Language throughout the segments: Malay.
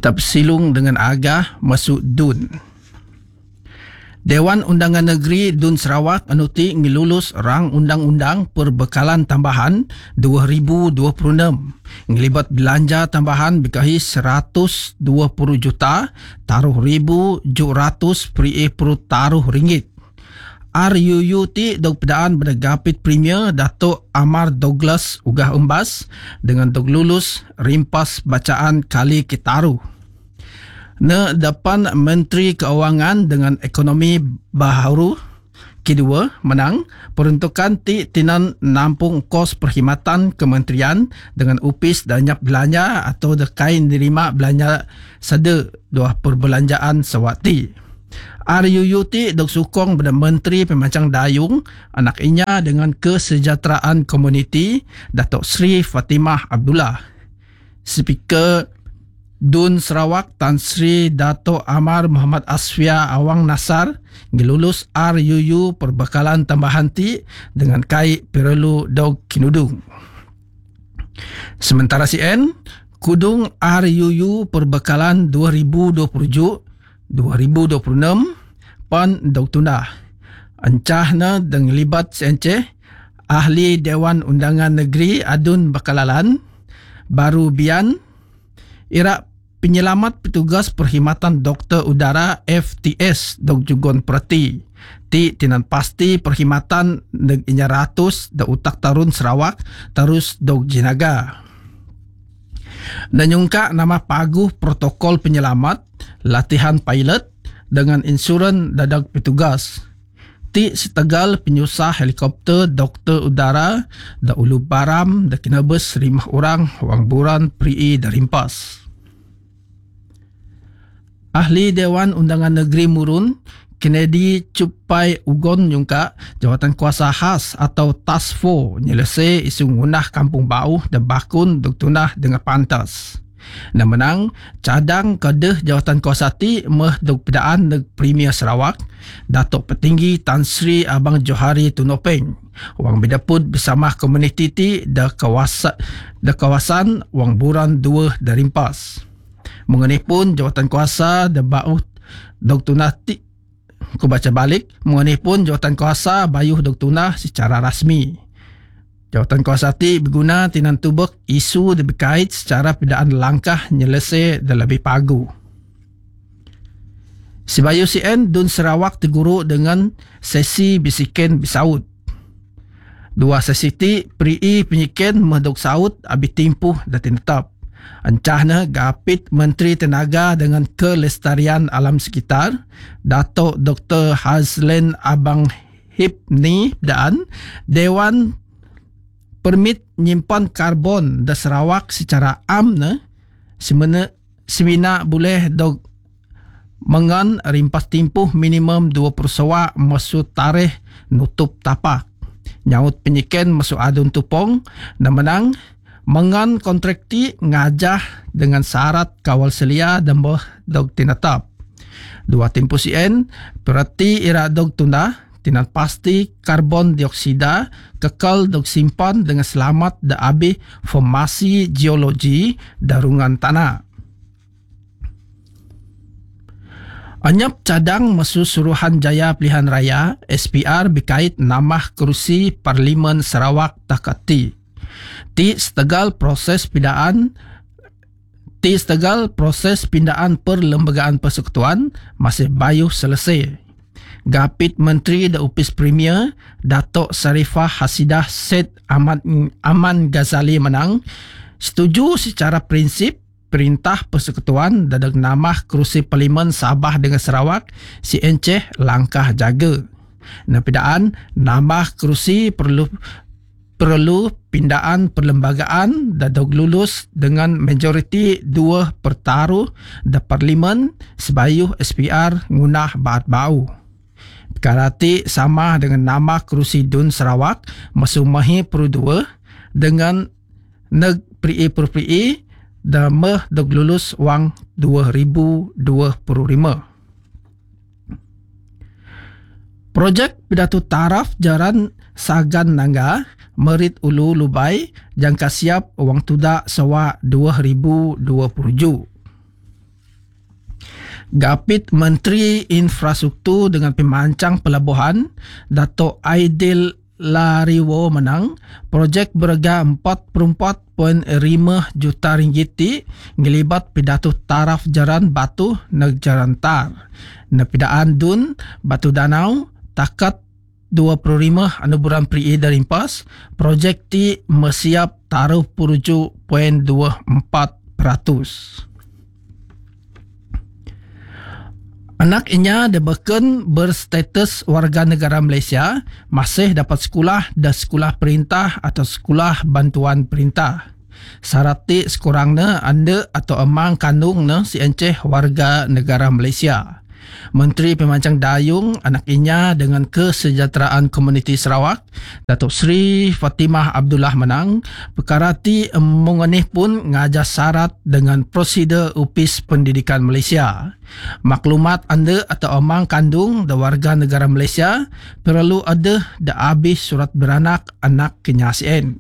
tetap silung dengan agah masuk DUN. Dewan Undangan Negeri DUN Sarawak anuti ngilulus rang undang-undang perbekalan tambahan 2026 ngelibat belanja tambahan bekahi 120 juta taruh taruh ringgit. RUUT dog pedaan berdagapit Premier Datuk Amar Douglas ugah embas dengan dog lulus rimpas bacaan kali kitaru. Ne depan Menteri Keuangan dengan ekonomi baharu kedua menang peruntukan tinan nampung kos perkhidmatan kementerian dengan upis danyap belanja atau dekai nerima belanja sada dua perbelanjaan sewakti. RUUT dok sukong pada Menteri Pemancang Dayung anak inya dengan kesejahteraan komuniti Datuk Seri Fatimah Abdullah. Speaker DUN Sarawak Tan Sri Dato' Amar Muhammad Asfia Awang Nasar ngilulus RUU perbekalan tambahan ti dengan kai perlu dog kinudung. Sementara CN kudung RUU perbekalan 2026 pan dog tunah. Encahna dengan libat CNC Ahli Dewan Undangan Negeri Adun Bakalalan Baru Bian Ira penyelamat petugas perkhidmatan doktor udara FTS dog jugon perti ti tinan pasti perkhidmatan neg inya ratus da utak tarun Sarawak terus dog jinaga. Dan nyungka nama paguh protokol penyelamat latihan pilot dengan insuran dadag petugas. Ti setegal penyusah helikopter doktor udara da ulu baram da kinabes 5 orang wang buran prii da rimpas. Ahli Dewan Undangan Negeri Murun Kennedy Cupai Ugon nyungka jawatan kuasa khas atau Task Force nyelesai isu ngunah kampung bau dan bakun dok tunah dengan pantas. Dan menang cadang kedeh jawatan kuasa ti meh dok pedaan neg Premier Sarawak Datuk Petinggi Tan Sri Abang Johari Tunopeng wang bidapud bersama komuniti ti da kawasan wang buran 2 da rimpas. Mengenai pun jawatan kuasa da bau dok tunah ti ku baca balik mengenai pun jawatan kuasa bayuh dok tunah secara rasmi. Jawatan kuasa ti berguna tinan tubek isu berkait secara pedaan langkah nyelesai dan lebih pagu. Sebayu CN DUN Sarawak teguru dengan sesi bisikan bisaut. Dua sesi ti prii penyiken medok saut abi timpuh dan tinetap. Encahna gapit Menteri Tenaga dengan Kelestarian Alam Sekitar Datuk Dr. Hazlen Abang Hipni dan Dewan Permit Nyimpan Karbon da Sarawak secara amna semina boleh dog mengan rimpas timpuh minimum 2 persawa masuk tarikh nutup tapak. Nyaut penyiken masuk adun tupong dan menang mengan kontrak ti ngajah dengan syarat kawal selia dan boh dog tinatap. Dua tempoh CN berarti ira dog tunda tinan pasti karbon dioksida kekal dog simpan dengan selamat da abi formasi geologi darungan tanah. Anyap cadang masuk Suruhanjaya Pilihan Raya SPR berkait nama kerusi Parlimen Sarawak takati. Ti setegal proses pindaan perlembagaan persekutuan masih bayuh selesai. Gapit Menteri da Upis Premier Datuk Sarifah Hasidah Syed Aman Ghazali menang setuju secara prinsip perintah persekutuan dadag nama kerusi Parlimen Sabah dengan Sarawak si enceh langkah jaga. Napidaan nama kerusi perlu pindaan perlembagaan dadog lulus dengan majoriti 2 pertaruh da Parlimen sebayuh SPR ngunah baat bau. Perkara ti sama dengan nama kerusi DUN Sarawak masuk mahi per 2 dengan neg prii da meh dog lulus wang 2025. Projek Pidato Taraf Jaran Sagan Nangga Merit Ulu Lubai jangka siap wang tuda sewa 2027. Gapit Menteri Infrastruktur dengan pemancang pelabuhan Dato' Aidil Lariwo menang projek berharga 44.5 juta ringgit ngelibat pidato taraf jaran batu neg jaran tar. Nepidaan dun batu danau takat 25 anuburan PRI dari impas projek ti mesiap taruh 7.24%. Anak inya dibeken berstatus warga negara Malaysia masih dapat sekolah dan sekolah perintah atau sekolah bantuan perintah. Syarat ti sekurangnya anda atau emang kandungnya si enceh warga negara Malaysia. Menteri Pemancang Dayung anak inya dengan Kesejahteraan Komuniti Sarawak Datuk Seri Fatimah Abdullah menang perkara ti mengenih pun ngajar syarat dengan prosedur Upis Pendidikan Malaysia. Maklumat anda atau emang kandung dan warga negara Malaysia perlu ada dah habis surat beranak anak kenyasian.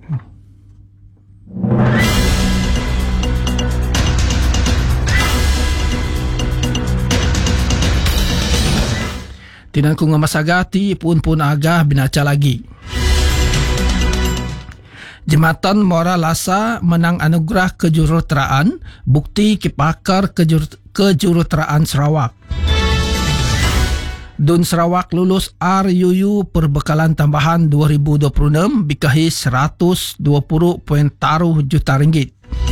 Tinan ku ngamasagati pun agah binaca lagi. Jambatan Muara Lasa menang anugerah kejuruteraan bukti kipakar kejuruteraan Sarawak. Dun Sarawak lulus RUU perbekalan tambahan 2026 bikahi 120.0 juta ringgit.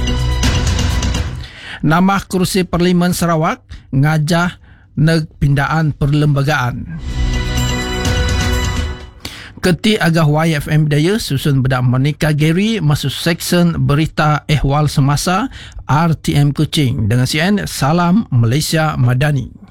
Nama kerusi Parlimen Sarawak ngajah neg pindaan perlembagaan. Keti agah YFM Daya susun bedak Monica Gary masuk seksyen berita ehwal semasa RTM Kuching dengan CN Salam Malaysia Madani.